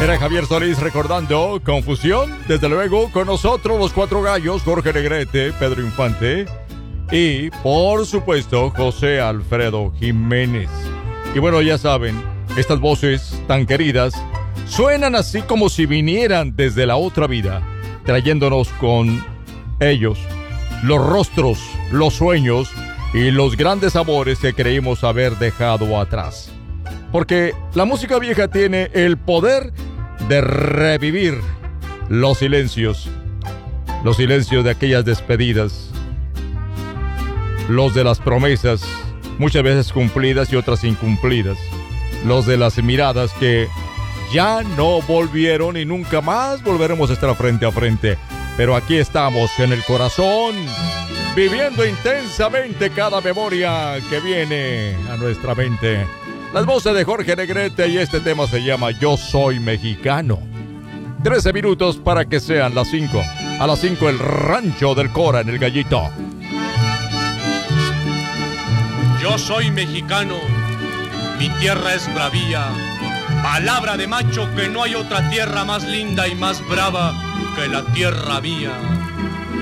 Era Javier Solís recordando Confusión. Desde luego, con nosotros los cuatro gallos, Jorge Negrete, Pedro Infante y, por supuesto, José Alfredo Jiménez. Y bueno, ya saben, estas voces tan queridas suenan así como si vinieran desde la otra vida, trayéndonos con ellos los rostros, los sueños y los grandes amores que creímos haber dejado atrás. Porque la música vieja tiene el poder de revivir los silencios de aquellas despedidas, los de las promesas, muchas veces cumplidas y otras incumplidas, los de las miradas que ya no volvieron y nunca más volveremos a estar frente a frente. Pero aquí estamos en el corazón, viviendo intensamente cada memoria que viene a nuestra mente. Las voces de Jorge Negrete y este tema se llama Yo Soy Mexicano. 13 minutos para que sean las 5. A las 5 el rancho del Cora en el Gallito. Yo soy mexicano, mi tierra es bravía. Palabra de macho que no hay otra tierra más linda y más brava que la tierra mía.